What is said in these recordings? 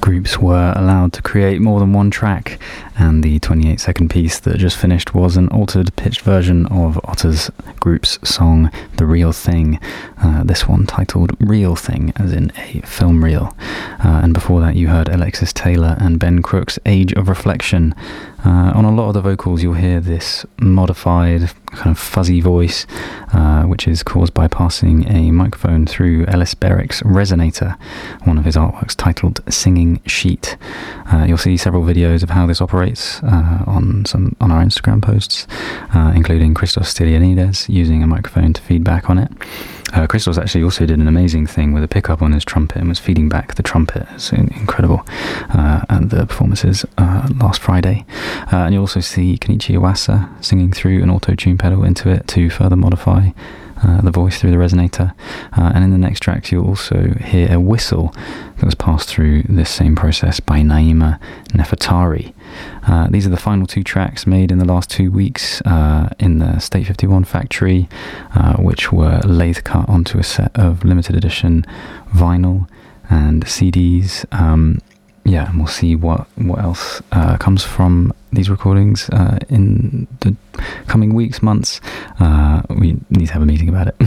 groups were allowed to create more than one track, and the 28-second piece that just finished was an altered pitched version of Otter's group's song The Real Thing, this one titled Real Thing, as in a film reel. And before that you heard Alexis Taylor and Ben Crook's Age of Reflection. On a lot of the vocals you'll hear this modified kind of fuzzy voice, which is caused by passing a microphone through Ellis Berrick's resonator, one of his artworks titled Singing Sheet. You'll see several videos of how this operates on our Instagram posts, including Christos Stylianides using a microphone to feed back on it. Christos actually also did an amazing thing with a pickup on his trumpet and was feeding back the trumpet. It's incredible at the performances last Friday. And you also see Kenichi Iwasa singing through an auto-tune pedal into it to further modify the voice through the resonator. And in the next tracks you'll also hear a whistle that was passed through this same process by Naima Nefertari. These are the final two tracks made in the last 2 weeks in the State 51 factory, which were lathe cut onto a set of limited edition vinyl and CDs. And we'll see what else comes from these recordings in the coming weeks, months. We need to have a meeting about it.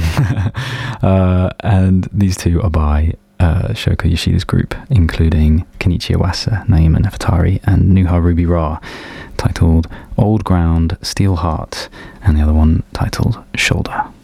And these two are by Shoko Yoshida's group, including Kenichi Iwasa, Naima Nefertari, and Nuha Ruby Ra, titled Old Ground, Steel Heart, and the other one titled Shoulder.